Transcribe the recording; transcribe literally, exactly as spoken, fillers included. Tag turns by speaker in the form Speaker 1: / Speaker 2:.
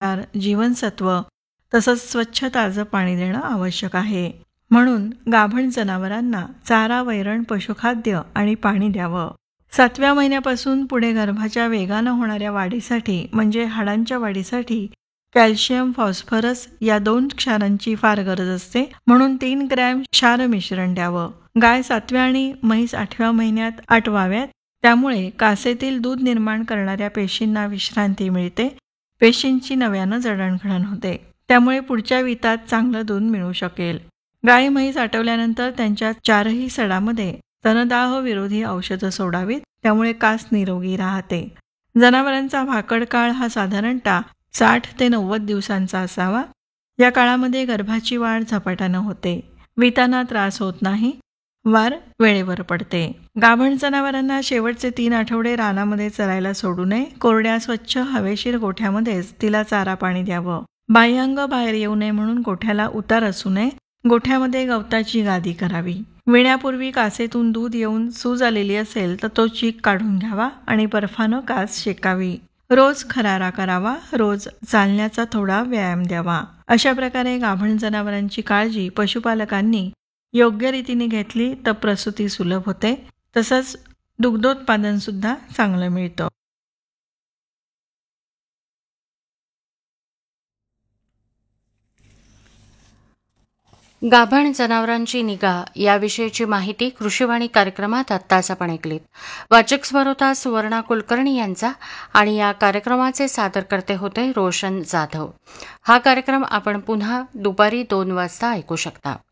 Speaker 1: क्षार, जीवनसत्व तसंच स्वच्छ ताजं पाणी देणं आवश्यक आहे. म्हणून गाभण जनावरांना चारा, वैरण, पशुखाद्य आणि पाणी द्यावं. सातव्या महिन्यापासून पुढे गर्भाच्या वेगानं होणाऱ्या वाढीसाठी म्हणजे हाडांच्या वाढीसाठी कॅल्शियम, फॉस्फरस या दोन क्षारांची फार गरज असते. म्हणून तीन ग्रॅम क्षार मिश्रण द्यावं. गाय सातव्या आणि म्हैस आठव्या महिन्यात आटवाव्यात. त्यामुळे कासेतील दूध निर्माण करणाऱ्या पेशींना विश्रांती मिळते. पेशींची नव्यानं जडणघडण होते. त्यामुळे पुढच्या वितात चांगलं दूध मिळू शकेल. गाय म्हैस आटवल्यानंतर त्यांच्या चारही सडामध्ये स्तनदाह विरोधी औषधं सोडावीत. त्यामुळे कास निरोगी राहते. जनावरांचा भाकड काळ हा साधारणतः साठ ते नव्वद दिवसांचा असावा. या काळामध्ये गर्भाची वाढ झपाट्यानं होते. वितांना त्रास होत नाही. वार वेळेवर पडते. गाभण जनावरांना शेवटचे तीन आठवडे रानामध्ये चरायला सोडू नये. कोरड्या स्वच्छ हवेशीर गोठ्यामध्येच तिला चारा पाणी द्यावं. बाह्यांग बाहेर येऊ नये म्हणून गोठ्याला उतार असू नये. गोठ्यामध्ये गवताची गादी करावी. विण्यापूर्वी कासेतून दूध येऊन सूज आलेली असेल तर तो चीक काढून घ्यावा आणि बर्फानं कास शेकावी. रोज खरारा करावा. रोज चालण्याचा थोडा व्यायाम द्यावा. अशा प्रकारे गाभण जनावरांची काळजी पशुपालकांनी योग्य रीतीने घेतली तर प्रसूती सुलभ होते. तसंच दुग्धोत्पादन सुद्धा चांगलं मिळतं.
Speaker 2: गाभण जनावरांची निगा याविषयीची माहिती कृषीवाणी कार्यक्रमात आत्ताच आपण ऐकलीत. वाचक स्वरोता सुवर्णा कुलकर्णी यांचा आणि या कार्यक्रमाचे सादरकर्ते होते रोशन जाधव. हा कार्यक्रम आपण पुन्हा दुपारी दोन वाजता ऐकू शकता.